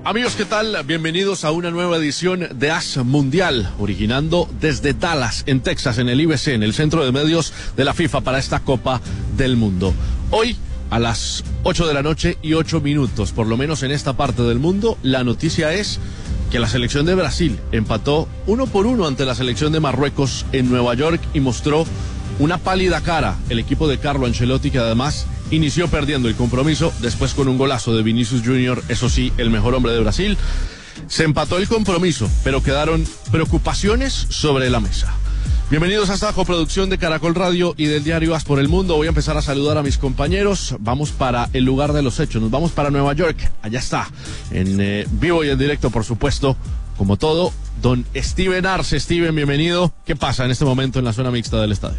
Amigos, ¿qué tal? Bienvenidos a una nueva edición de As Mundial, originando desde Dallas, en Texas, en el IBC, en el centro de medios de la FIFA para esta Copa del Mundo. Hoy, a las 8 de la noche y 8 minutos, por lo menos en esta parte del mundo, la noticia es que la selección de Brasil empató 1-1 ante la selección de Marruecos en Nueva York y mostró una pálida cara el equipo de Carlo Ancelotti, que además inició perdiendo el compromiso, después con un golazo de Vinicius Junior, eso sí, el mejor hombre de Brasil. Se empató el compromiso, pero quedaron preocupaciones sobre la mesa. Bienvenidos a esta coproducción de Caracol Radio y del diario As por el Mundo. Voy a empezar a saludar a mis compañeros. Vamos para el lugar de los hechos, nos vamos para Nueva York. Allá está, en vivo y en directo, por supuesto, como todo, don Steven Arce. Steven, bienvenido. ¿Qué pasa en este momento en la zona mixta del estadio?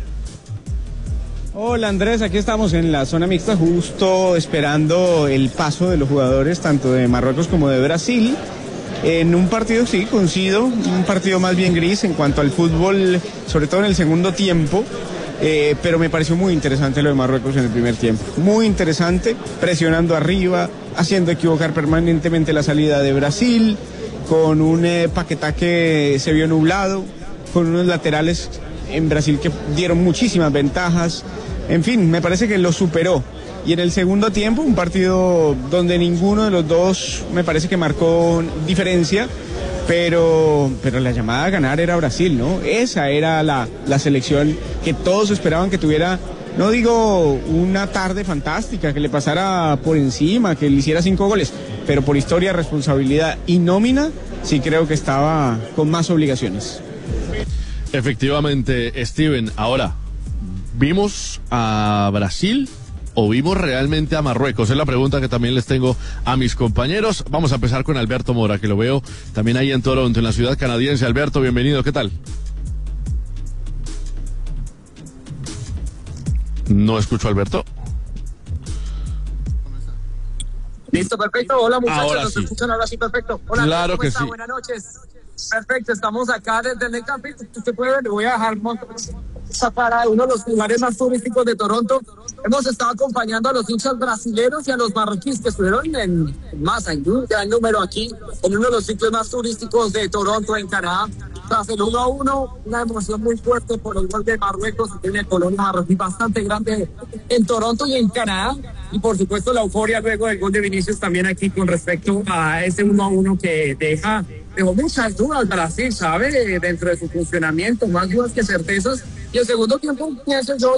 Hola Andrés, aquí estamos en la zona mixta, justo esperando el paso de los jugadores tanto de Marruecos como de Brasil, en un partido, sí, coincido, un partido más bien gris en cuanto al fútbol, sobre todo en el segundo tiempo, pero me pareció muy interesante lo de Marruecos en el primer tiempo, muy interesante, presionando arriba, haciendo equivocar permanentemente la salida de Brasil, con un Paquetá que se vio nublado, con unos laterales en Brasil que dieron muchísimas ventajas. En fin, me parece que lo superó. Y en el segundo tiempo, un partido donde ninguno de los dos me parece que marcó diferencia, pero la llamada a ganar era Brasil, ¿no? Esa era la selección que todos esperaban que tuviera, no digo una tarde fantástica, que le pasara por encima, que le hiciera 5 goles, pero por historia, responsabilidad y nómina, sí creo que estaba con más obligaciones. Efectivamente, Steven. Ahora, ¿vimos a Brasil o vimos realmente a Marruecos? Es la pregunta que también les tengo a mis compañeros. Vamos a empezar con Alberto Mora, que lo veo también ahí en Toronto, en la ciudad canadiense. Alberto, bienvenido, ¿qué tal? No escucho a Alberto. Listo, perfecto. Hola muchachos, Ahora ¿nos sí. escuchan ahora sí? Perfecto. Hola, Claro que está? sí. Buenas noches. Perfecto, estamos acá desde el Camping. Usted puede ver, le voy a dejar esa parada de uno de los lugares más turísticos de Toronto. Hemos estado acompañando a los hinchas brasileños y a los marroquíes que estuvieron en masa, en un gran número aquí, en uno de los sitios más turísticos de Toronto, en Canadá. Tras el 1-1, una emoción muy fuerte por el gol de Marruecos, que tiene colonia marroquí bastante grande en Toronto y en Canadá. Y por supuesto la euforia luego del gol de Vinicius también aquí con respecto a ese 1-1 que dejó muchas dudas Brasil, ¿sabe? Dentro de su funcionamiento, más dudas que certezas. Y el segundo tiempo, pienso yo,